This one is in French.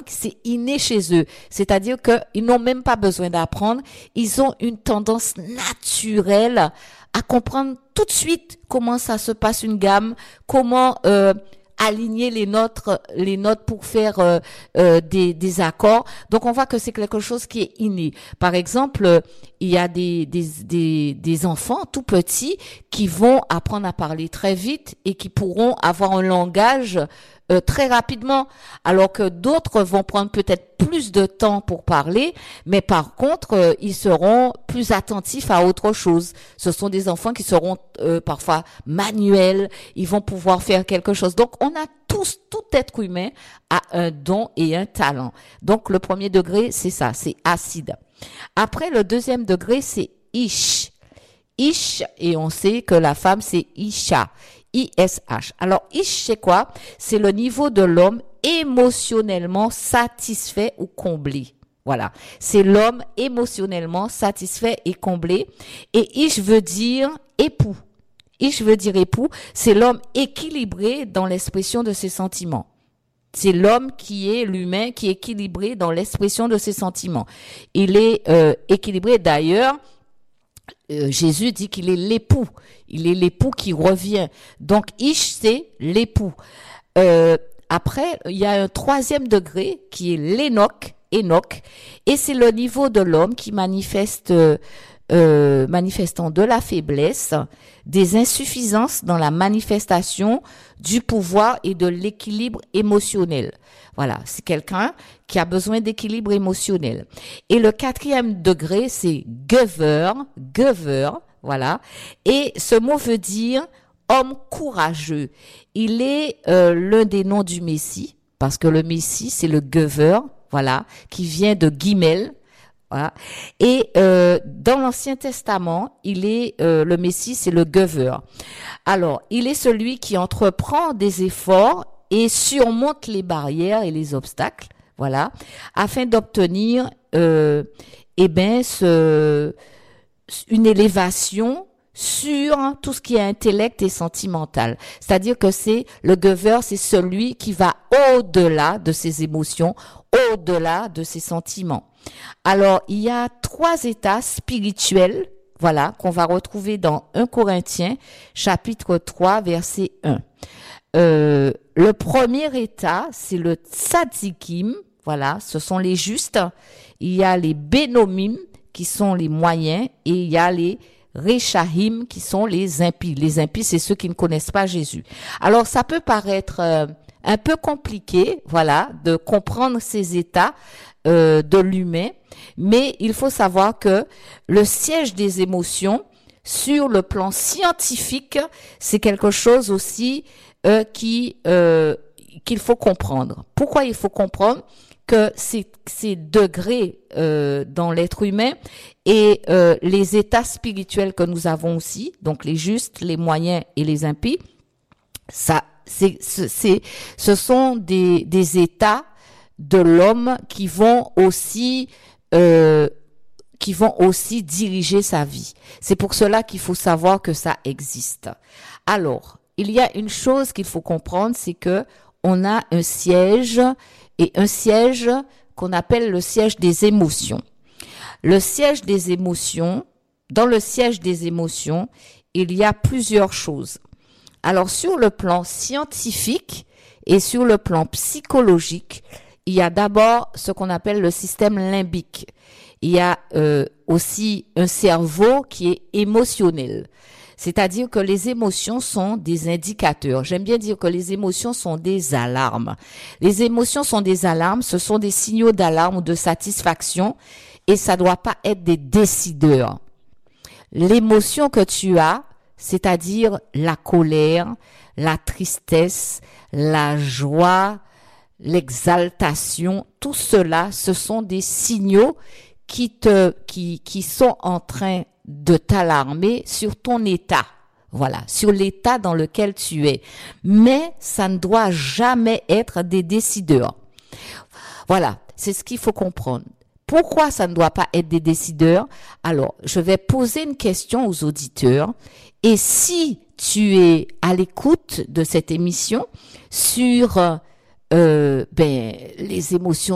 c'est inné chez eux. C'est-à-dire qu'ils n'ont même pas besoin d'apprendre. Ils ont une tendance naturelle à comprendre tout de suite comment ça se passe une gamme, comment aligner les notes pour faire des accords. Donc on voit que c'est quelque chose qui est inné. Par exemple, il y a des enfants tout petits qui vont apprendre à parler très vite et qui pourront avoir un langage très rapidement, alors que d'autres vont prendre peut-être plus de temps pour parler, mais par contre, ils seront plus attentifs à autre chose. Ce sont des enfants qui seront parfois manuels, ils vont pouvoir faire quelque chose. Donc, on a tous, tout être humain a un don et un talent. Donc, le premier degré, c'est ça, c'est acide. Après, le deuxième degré, c'est ish. Ish, et on sait que la femme, c'est isha. ISH. Alors, ish, c'est quoi? C'est le niveau de l'homme émotionnellement satisfait ou comblé. Voilà. C'est l'homme émotionnellement satisfait et comblé. Et ish veut dire époux. Ish veut dire époux. C'est l'homme équilibré dans l'expression de ses sentiments. C'est l'homme qui est l'humain qui est équilibré dans l'expression de ses sentiments. Il est équilibré d'ailleurs. Jésus dit qu'il est l'époux. Il est l'époux qui revient. Donc, Ish, c'est l'époux. Après, il y a un troisième degré qui est l'Énoch. Et c'est le niveau de l'homme qui manifestant de la faiblesse, des insuffisances dans la manifestation du pouvoir et de l'équilibre émotionnel. Voilà, c'est quelqu'un qui a besoin d'équilibre émotionnel. Et le quatrième degré, c'est giver, voilà. Et ce mot veut dire homme courageux. Il est l'un des noms du Messie, parce que le Messie, c'est le giver, voilà, qui vient de Guimel. Voilà. Et dans l'Ancien Testament, il est le Messie, c'est le giver. Alors, il est celui qui entreprend des efforts et surmonte les barrières et les obstacles, voilà, afin d'obtenir une élévation sur tout ce qui est intellect et sentimental. C'est-à-dire que c'est le giver, c'est celui qui va au-delà de ses émotions, au-delà de ses sentiments. Alors, il y a 3 états spirituels, voilà, qu'on va retrouver dans 1 Corinthiens, chapitre 3, verset 1. Le premier état, c'est le tzadikim, voilà, ce sont les justes. Il y a les bénomim, qui sont les moyens, et il y a les Réchahim, qui sont les impies. Les impies, c'est ceux qui ne connaissent pas Jésus. Alors, ça peut paraître un peu compliqué, voilà, de comprendre ces états de l'humain, mais il faut savoir que le siège des émotions, sur le plan scientifique, c'est quelque chose aussi qu'il faut comprendre. Pourquoi il faut comprendre que ces degrés dans l'être humain et les états spirituels que nous avons aussi, donc les justes, les moyens et les impies, ce sont des états de l'homme qui vont aussi diriger sa vie. C'est pour cela qu'il faut savoir que ça existe. Alors, il y a une chose qu'il faut comprendre, c'est que on a un siège qu'on appelle le siège des émotions. Le siège des émotions, dans le siège des émotions, il y a plusieurs choses. Alors, sur le plan scientifique et sur le plan psychologique, il y a d'abord ce qu'on appelle le système limbique. Il y a aussi un cerveau qui est émotionnel. C'est-à-dire que les émotions sont des indicateurs. J'aime bien dire que les émotions sont des alarmes. Les émotions sont des alarmes, ce sont des signaux d'alarme ou de satisfaction et ça doit pas être des décideurs. L'émotion que tu as, c'est-à-dire la colère, la tristesse, la joie, l'exaltation, tout cela, ce sont des signaux qui sont en train de t'alarmer sur ton état. Voilà, sur l'état dans lequel tu es. Mais ça ne doit jamais être des décideurs. Voilà, c'est ce qu'il faut comprendre. Pourquoi ça ne doit pas être des décideurs? Alors, je vais poser une question aux auditeurs. Et si tu es à l'écoute de cette émission sur les émotions